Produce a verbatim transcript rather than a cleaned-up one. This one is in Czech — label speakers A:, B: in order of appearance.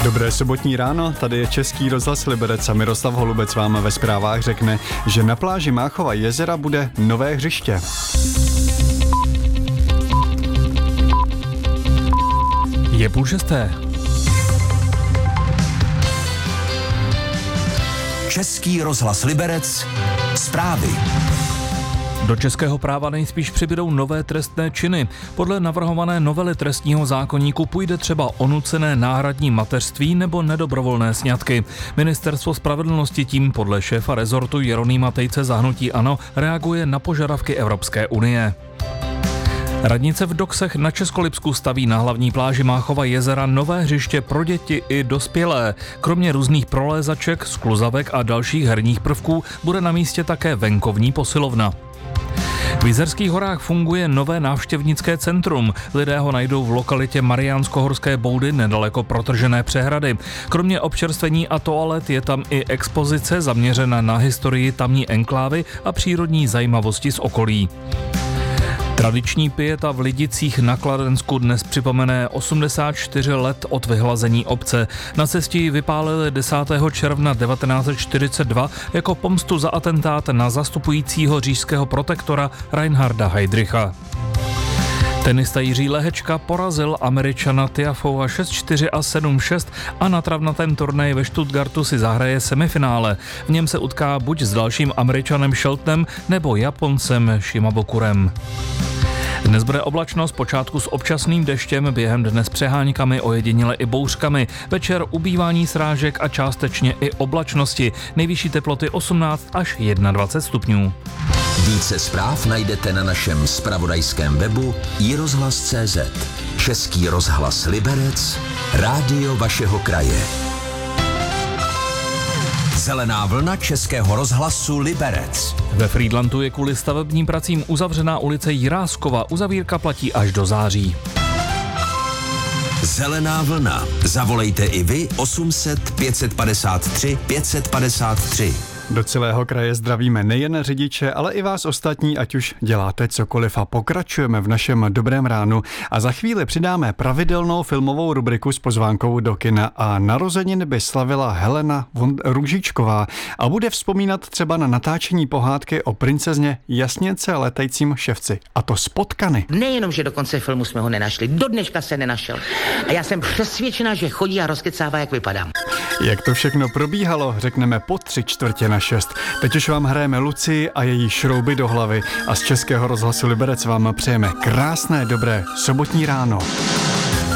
A: Dobré sobotní ráno, tady je Český rozhlas Liberec a Miroslav Holubec vám ve zprávách řekne, že na pláži Máchova jezera bude nové hřiště.
B: Je půl šesté.
C: Český rozhlas Liberec, zprávy.
B: Do českého práva nejspíš přibydou nové trestné činy. Podle navrhované novely trestního zákoníku půjde třeba o nucené náhradní mateřství nebo nedobrovolné sňatky. Ministerstvo spravedlnosti tím podle šéfa rezortu Jeronýma Tejce za hnutí ANO reaguje na požadavky Evropské unie. Radnice v Doksech na Českolipsku staví na hlavní pláži Máchova jezera nové hřiště pro děti i dospělé. Kromě různých prolézaček, skluzavek a dalších herních prvků bude na místě také venkovní posilovna. V Jizerských horách funguje nové návštěvnické centrum. Lidé ho najdou v lokalitě Mariánsko-horské boudy nedaleko protržené přehrady. Kromě občerstvení a toalet je tam i expozice zaměřená na historii tamní enklávy a přírodní zajímavosti z okolí. Tradiční pieta v Lidicích na Kladensku dnes připomene osmdesát čtyři let od vyhlazení obce. Na cestě ji vypálili desátého června devatenáct set čtyřicet dva jako pomstu za atentát na zastupujícího říšského protektora Reinharda Heydricha. Tenista Jiří Lehečka porazil Američana Tiafova šest čtyři a sedm šest a na travnatém turnaji ve Stuttgartu si zahraje semifinále. V něm se utká buď s dalším Američanem Sheltonem nebo Japoncem Shimabukurem. Dnes bude oblačno, zpočátku s občasným deštěm, během dne s přeháňkami, ojediněle i bouřkami. Večer ubývání srážek a částečně i oblačnosti. Nejvyšší teploty osmnáct až dvacet jedna stupňů.
C: Více zpráv najdete na našem zpravodajském webu i rozhlas tečka cé zet. Český rozhlas Liberec, rádio vašeho kraje. Zelená vlna Českého rozhlasu Liberec.
B: Ve Frýdlantu je kvůli stavebním pracím uzavřená ulice Jiráskova. Uzavírka platí až do září.
C: Zelená vlna. Zavolejte i vy osm set pět padesát tři pět padesát tři.
A: Do celého kraje zdravíme nejen řidiče, ale i vás ostatní, ať už děláte cokoliv, a pokračujeme v našem dobrém ránu a za chvíli přidáme pravidelnou filmovou rubriku s pozvánkou do kina a narozeniny by slavila Helena Růžičková a bude vzpomínat třeba na natáčení pohádky o princezně Jasněnce letajícím ševci, a to z Potkany.
D: Nejenom, že do konce filmu jsme ho nenašli, do dneška se nenašel. A já jsem přesvědčená, že chodí a rozkecává, jak vypadám.
A: Jak to všechno probíhalo, řekneme po tři čtvrtě na šest. Teď už vám hrajeme Lucii a její šrouby do hlavy a z Českého rozhlasu Liberec vám přejeme krásné, dobré sobotní ráno.